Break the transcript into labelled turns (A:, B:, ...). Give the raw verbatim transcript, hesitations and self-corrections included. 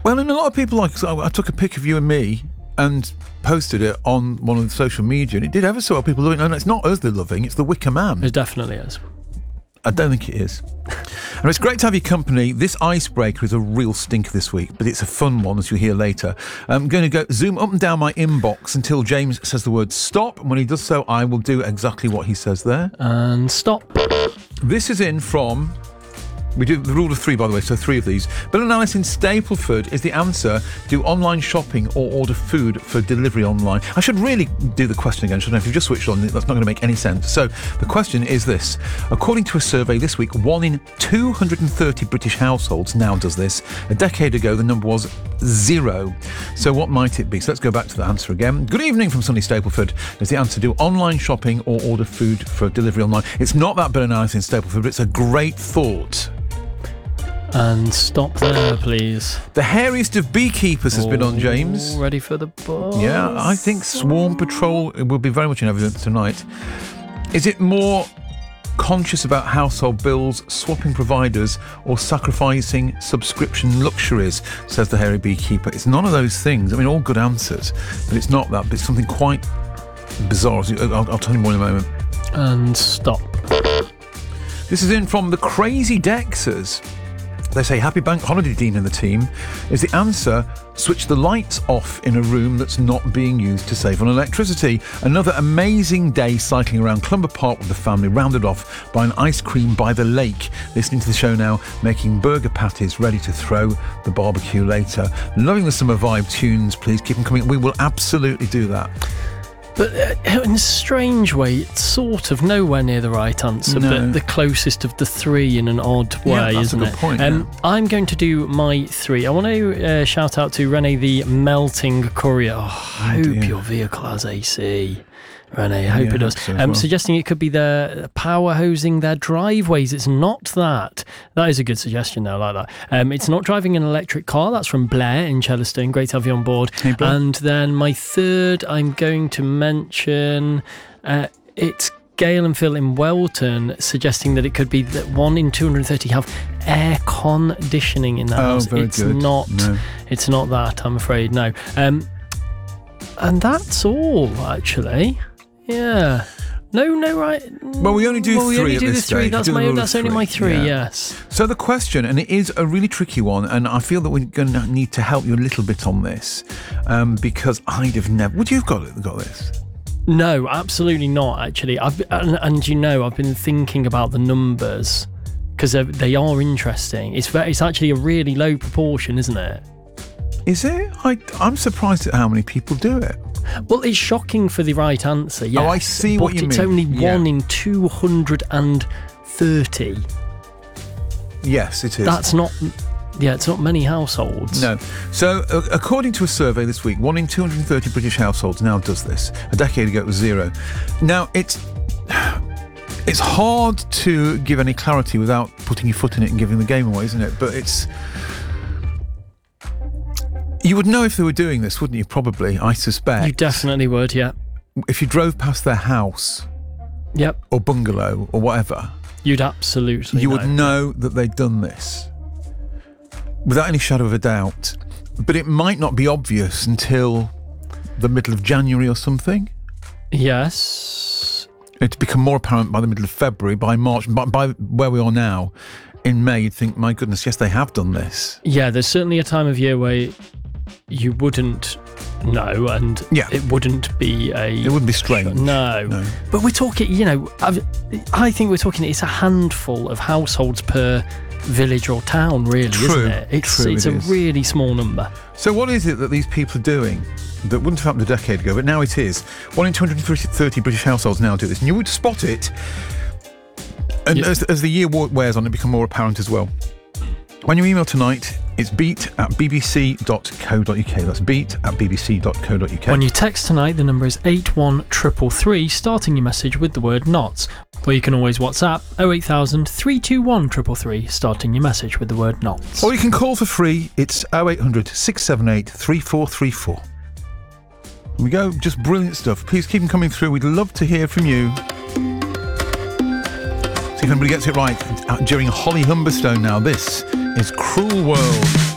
A: Well, and a lot of people like, so I took a pic of you and me and posted it on one of the social media, and it did ever so well. People loving it. And it's not us they're loving, it's the Wicker Man.
B: It definitely is.
A: I don't think it is. And it's great to have your company. This icebreaker is a real stinker this week, but it's a fun one, as you'll hear later. I'm going to go zoom up and down my inbox until James says the word stop, and when he does so, I will do exactly what he says there.
B: And stop.
A: This is in from... We do the rule of three, by the way, so three of these. Bill and Alice in Stapleford is the answer. Do online shopping or order food for delivery online? I should really do the question again, shouldn't I? If you've just switched on, that's not going to make any sense. So the question is this. According to a survey this week, one in two hundred thirty British households now does this. A decade ago, the number was zero. So what might it be? So let's go back to the answer again. Good evening from sunny Stapleford is the answer. Do online shopping or order food for delivery online? It's not that Bill and Alice in Stapleford, but it's a great thought.
B: And stop there, please.
A: The hairiest of beekeepers has oh, been on, James.
B: Ready for the buzz?
A: Yeah, I think Swarm Patrol will be very much in evidence tonight. Is it more conscious about household bills, swapping providers, or sacrificing subscription luxuries, says the hairy beekeeper? It's none of those things. I mean, all good answers, but it's not that. But it's something quite bizarre. I'll, I'll tell you more in a moment.
B: And stop.
A: This is in from the Crazy Dexers. They say, happy bank holiday, Dean and the team. Is the answer, switch the lights off in a room that's not being used to save on electricity. Another amazing day cycling around Clumber Park with the family, rounded off by an ice cream by the lake. Listening to the show now, making burger patties ready to throw the barbecue later. Loving the summer vibe tunes, please keep them coming. We will absolutely do that.
B: But uh, in a strange way, it's sort of nowhere near the right answer,
A: no.
B: but the closest of the three in an odd way,
A: yeah, that's
B: isn't
A: a good
B: it?
A: Point,
B: um,
A: yeah.
B: I'm going to do my three. I want to uh, shout out to Renee, the melting courier. Oh, I oh, hope dear. your vehicle has A C. Renee, I hope
A: yeah,
B: it does.
A: So
B: um,
A: well.
B: Suggesting it could be their power hosing their driveways. It's not that. That is a good suggestion, though. I like that. Um, it's not driving an electric car. That's from Blair in Chellaston. Great to have you on board.
A: Hey,
B: and then my third, I'm going to mention uh, it's Gail and Phil in Welton, suggesting that it could be that one in two hundred thirty have air conditioning in their
A: oh,
B: house.
A: Very
B: it's
A: good.
B: not.
A: No.
B: It's not that. I'm afraid. No. Um, and that's all, actually. Yeah. No, no, right.
A: Well, we only do
B: well,
A: three
B: we only
A: at
B: do
A: this
B: the three.
A: stage.
B: That's, my, that's only my three,
A: yeah.
B: yes.
A: So the question, and it is a really tricky one, and I feel that we're going to need to help you a little bit on this, um, because I'd have never... Would you have got, it, got this?
B: No, absolutely not, actually. I've and, and you know, I've been thinking about the numbers, because they are interesting. It's very, it's actually a really low proportion, isn't it?
A: Is it? I, I'm surprised at how many people do it.
B: Well, it's shocking for the right answer, yes.
A: Oh, I see what you mean.
B: But it's only
A: yeah.
B: one in two hundred thirty.
A: Yes, it is.
B: That's not... Yeah, it's not many households.
A: No. So, uh, according to a survey this week, one in two hundred thirty British households now does this. A decade ago, it was zero. Now, it's... It's hard to give any clarity without putting your foot in it and giving the game away, isn't it? But it's... You would know if they were doing this, wouldn't you? Probably, I suspect.
B: You definitely would, yeah.
A: If you drove past their house,
B: yep,
A: or bungalow, or whatever,
B: you'd absolutely
A: You
B: know.
A: would know that they'd done this. Without any shadow of a doubt. But it might not be obvious until the middle of January or something.
B: Yes.
A: It's become more apparent by the middle of February, by March, by, by where we are now. In May, you'd think, my goodness, yes, they have done this.
B: Yeah, there's certainly a time of year where you wouldn't know, and
A: yeah.
B: it wouldn't be a...
A: It wouldn't be strange.
B: No.
A: no.
B: But we're talking, you know, I've, I think we're talking, it's a handful of households per village or town, really,
A: True.
B: isn't it? It's,
A: True,
B: it's
A: it
B: a
A: is.
B: really small number.
A: So what is it that these people are doing that wouldn't have happened a decade ago, but now it is? One in two hundred thirty British households now do this. And you would spot it, and
B: yeah.
A: as, as the year wears on, it become more apparent as well. When you email tonight, it's beat at b b c dot co dot u k. That's beat at b b c dot co dot u k.
B: When you text tonight, the number is eight one three three three, starting your message with the word knots. Or you can always WhatsApp oh eight thousand, three two one, three three three, starting your message with the word knots.
A: Or you can call for free. It's oh eight hundred, six seven eight, three four three four. Here we go. Just brilliant stuff. Please keep them coming through. We'd love to hear from you. See if anybody gets it right during Holly Humberstone now. This is Cruel World.